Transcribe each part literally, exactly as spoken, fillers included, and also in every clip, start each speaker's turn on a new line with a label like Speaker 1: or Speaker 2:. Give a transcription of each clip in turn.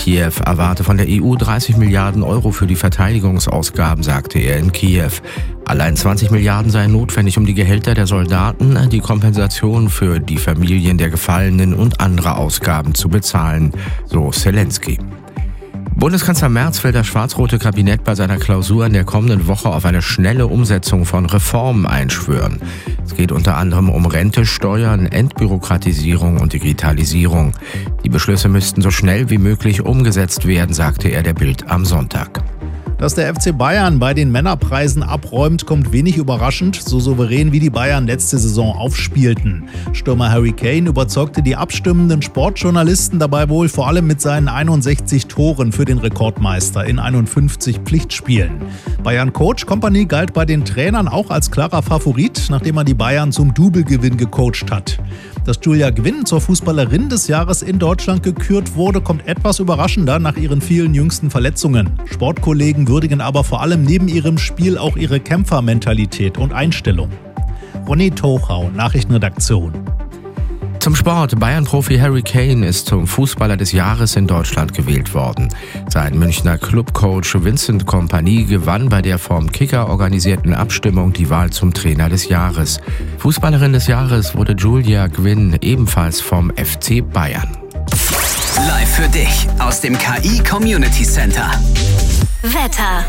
Speaker 1: Kiew erwarte von der E U dreißig Milliarden Euro für die Verteidigungsausgaben, sagte er in Kiew. Allein zwanzig Milliarden seien notwendig, um die Gehälter der Soldaten, die Kompensation für die Familien der Gefallenen und andere Ausgaben zu bezahlen, so Zelensky. Bundeskanzler Merz will das schwarz-rote Kabinett bei seiner Klausur in der kommenden Woche auf eine schnelle Umsetzung von Reformen einschwören. Es geht unter anderem um Rente, Steuern, Entbürokratisierung und Digitalisierung. Die Beschlüsse müssten so schnell wie möglich umgesetzt werden, sagte er der Bild am Sonntag.
Speaker 2: Dass der F C Bayern bei den Männerpreisen abräumt, kommt wenig überraschend, so souverän wie die Bayern letzte Saison aufspielten. Stürmer Harry Kane überzeugte die abstimmenden Sportjournalisten dabei wohl vor allem mit seinen einundsechzig Toren für den Rekordmeister in einundfünfzig Pflichtspielen. Bayern-Coach Kompany galt bei den Trainern auch als klarer Favorit, nachdem er die Bayern zum Doublegewinn gecoacht hat. Dass Julia Gwynn zur Fußballerin des Jahres in Deutschland gekürt wurde, kommt etwas überraschender nach ihren vielen jüngsten Verletzungen. Sportkollegen würdigen aber vor allem neben ihrem Spiel auch ihre Kämpfermentalität und Einstellung. Ronny Tochau, Nachrichtenredaktion.
Speaker 1: Zum Sport. Bayern-Profi Harry Kane ist zum Fußballer des Jahres in Deutschland gewählt worden. Sein Münchner Clubcoach Vincent Kompany gewann bei der vom Kicker organisierten Abstimmung die Wahl zum Trainer des Jahres. Fußballerin des Jahres wurde Julia Gwynn, ebenfalls vom F C Bayern.
Speaker 3: Live für dich aus dem K I Community Center.
Speaker 4: Wetter.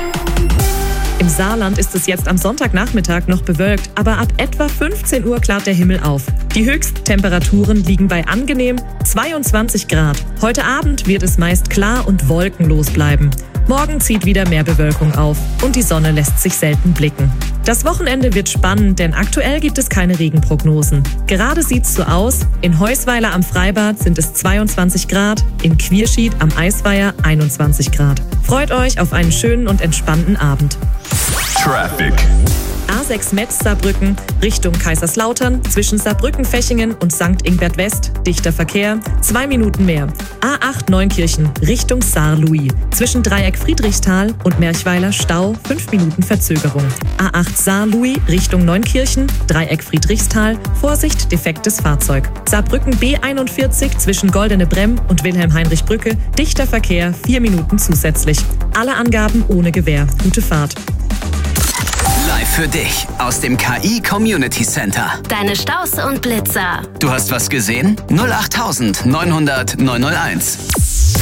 Speaker 5: Im Saarland ist es jetzt am Sonntagnachmittag noch bewölkt, aber ab etwa fünfzehn Uhr klart der Himmel auf. Die Höchsttemperaturen liegen bei angenehm zweiundzwanzig Grad. Heute Abend wird es meist klar und wolkenlos bleiben. Morgen zieht wieder mehr Bewölkung auf und die Sonne lässt sich selten blicken. Das Wochenende wird spannend, denn aktuell gibt es keine Regenprognosen. Gerade sieht's so aus, in Heusweiler am Freibad sind es zweiundzwanzig Grad, in Quierschied am Eisweiher einundzwanzig Grad. Freut euch auf einen schönen und entspannten Abend.
Speaker 6: Traffic.
Speaker 5: A sechs Metz Saarbrücken Richtung Kaiserslautern zwischen Saarbrücken-Fechingen und Sankt Ingbert West. Dichter Verkehr, zwei Minuten mehr. A acht Neunkirchen Richtung Saar-Louis zwischen Dreieck Friedrichsthal und Merchweiler Stau, fünf Minuten Verzögerung. A acht Saar-Louis Richtung Neunkirchen, Dreieck Friedrichsthal, Vorsicht, defektes Fahrzeug. Saarbrücken B einundvierzig zwischen Goldene Bremm und Wilhelm-Heinrich-Brücke, dichter Verkehr, vier Minuten zusätzlich. Alle Angaben ohne Gewähr. Gute Fahrt.
Speaker 3: Live für dich aus dem K I Community Center.
Speaker 4: Deine Staus und Blitzer.
Speaker 3: Du hast was gesehen? null acht neunhundert neunhunderт neunhunderteins.